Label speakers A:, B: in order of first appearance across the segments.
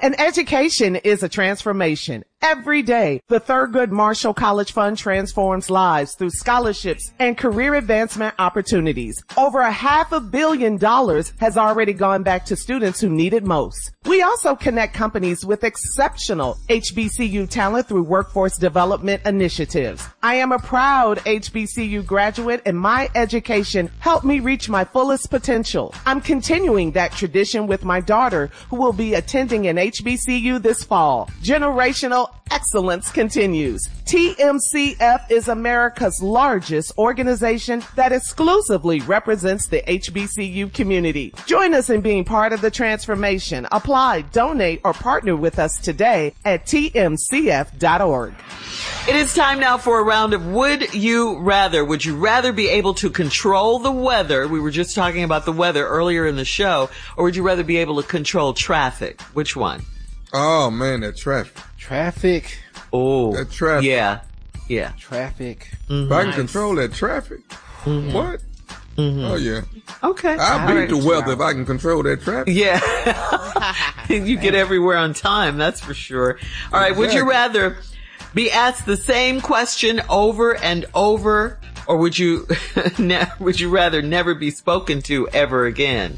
A: And education is a transformation. Every day, the Thurgood Marshall College Fund transforms lives through scholarships and career advancement opportunities. Over $500 million has already gone back to students who need it most. We also connect companies with exceptional HBCU talent through workforce development initiatives. I am a proud HBCU graduate, and my education helped me reach my fullest potential. I'm continuing that tradition with my daughter, who will be attending an HBCU this fall. Generational excellence continues. TMCF is America's largest organization that exclusively represents the HBCU community. Join us in being part of the transformation. Apply, donate, or partner with us today at tmcf.org.
B: It is time now for a round of Would You Rather. Would you rather be able to control the weather? We were just talking about the weather earlier in the show. Or would you rather be able to control traffic? Which one?
C: Oh, man, that traffic.
D: Traffic.
B: Oh.
C: That traffic.
B: Yeah.
D: Traffic.
C: If I can control that traffic, what? Oh, yeah.
B: Okay.
C: I'll beat the weather if I can control that traffic.
B: Yeah. You get everywhere on time, that's for sure. All right, would you rather be asked the same question over and over, or would you rather never be spoken to ever again?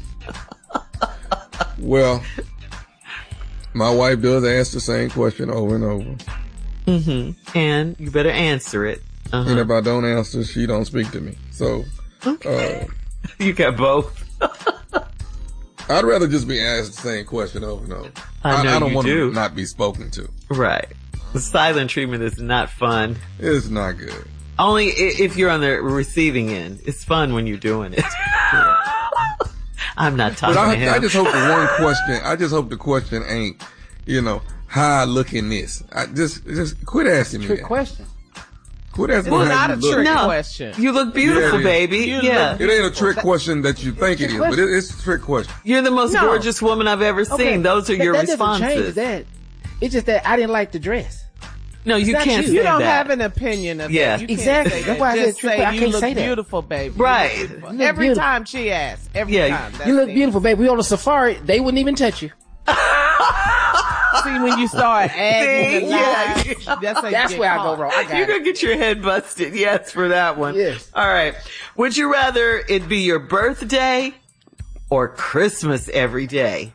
C: Well, my wife does ask the same question over and over.
B: And you better answer it.
C: And if I don't answer, she don't speak to me. So,
B: you got both.
C: I'd rather just be asked the same question over and over.
B: I don't
C: want to not be spoken to.
B: Right. The silent treatment is not fun.
C: It's not good.
B: Only if you're on the receiving end. It's fun when you're doing it. I'm not talking to him.
C: I just hope the question ain't, how I look in this. Just quit asking me that.
D: Trick question.
C: Quit asking me
A: It's
C: how
A: not
C: you
A: a
C: look.
A: trick question.
B: You look beautiful, baby.
C: It ain't a trick question that you think it is, but it's a trick question.
B: You're the most gorgeous woman I've ever seen.
D: Okay.
B: Those are your
D: that doesn't change
B: responses.
D: that. It's just that I didn't like the dress.
B: No, you can't say
A: You don't
B: that.
A: have an opinion of
B: Yeah.
A: that. You can't
D: Exactly.
A: say
D: That's
A: that.
D: why I said
A: Just
D: trick
A: say
D: question. I
A: you
D: can't
A: look
D: say that.
A: beautiful, baby.
B: Right.
A: You look beautiful.
D: You look
A: Every
D: beautiful.
A: time she asks. Every
B: Yeah.
A: time. That's
D: You look
A: it.
D: beautiful, baby. We on a safari. They wouldn't even touch you.
A: See, when you start adding the line,
D: That's where I go wrong. I got
B: You're
D: it.
B: going to get your head busted. Yes, for that one.
D: Yes.
B: All right. Would you rather it be your birthday or Christmas every day?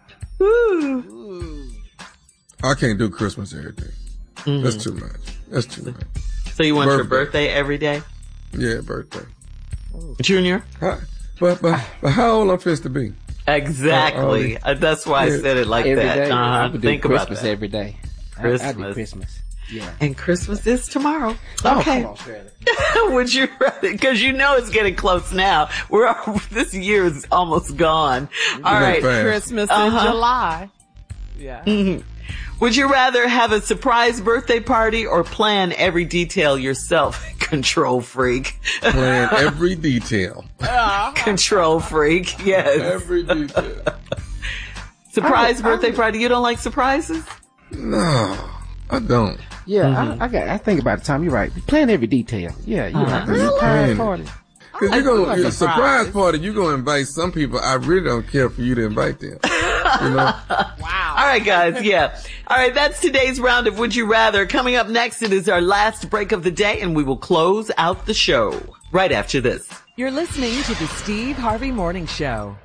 B: Ooh.
C: I can't do Christmas every day. That's too much.
B: So you want your birthday every day?
C: Yeah, birthday.
B: Junior?
C: But how old I'm supposed to be?
B: Exactly. That's why I said it like
D: Every
B: that.
D: day. I would do
B: Think about
D: Christmas
B: that.
D: every day. I do
B: Christmas.
D: Christmas. Yeah.
B: And Christmas is tomorrow.
D: Oh,
B: Okay.
D: come on, Shirley.
B: Would you rather? Because it's getting close now. This year is almost gone. All right.
C: fast.
A: Christmas in July. Yeah.
B: Would you rather have a surprise birthday party or plan every detail yourself? Control freak.
C: Plan every detail.
B: Control freak. Yes.
C: Every detail.
B: Surprise birthday party. You don't like surprises?
C: No, I don't.
D: Yeah, I think about the time. You're right. Plan every detail. Yeah, you're right.
C: Really?
D: Surprise party.
C: Because you're going to surprise party, you're going to invite some people. I really don't care for you to invite them.
A: Wow.
B: All right, guys. Yeah. All right. That's today's round of Would You Rather. Coming up next, it is our last break of the day, and we will close out the show right after this.
E: You're listening to the Steve Harvey Morning Show.